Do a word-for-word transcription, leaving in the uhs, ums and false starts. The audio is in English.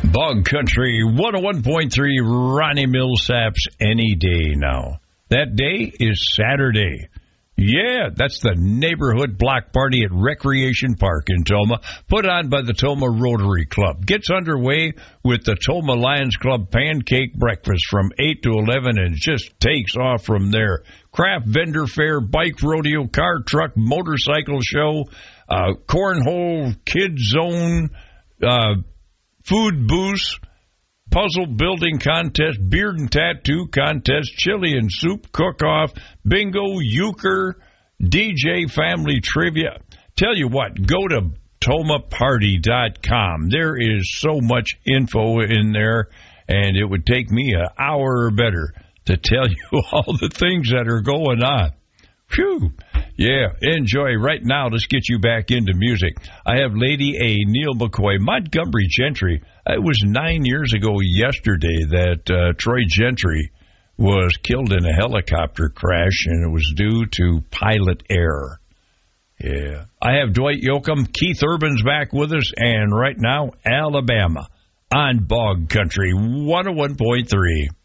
Bog Country one oh one point three, Ronnie Millsaps any day now. That day is Saturday. Yeah, that's the neighborhood block party at Recreation Park in Tomah, put on by the Tomah Rotary Club. Gets underway with the Tomah Lions Club pancake breakfast from eight to eleven and just takes off from there. Craft vendor fair, bike rodeo, car truck, motorcycle show, uh, cornhole, kids zone, uh, food booths, puzzle building contest, beard and tattoo contest, chili and soup cook-off, bingo, euchre, D J family trivia. Tell you what, go to tomah party dot com. There is so much info in there, and it would take me an hour or better to tell you all the things that are going on. Phew. Yeah, enjoy. Right now, let's get you back into music. I have Lady A, Neil McCoy, Montgomery Gentry. It was nine years ago yesterday that uh, Troy Gentry was killed in a helicopter crash, and it was due to pilot error. Yeah. I have Dwight Yoakam, Keith Urban's back with us, and right now, Alabama on Bog Country one oh one point three.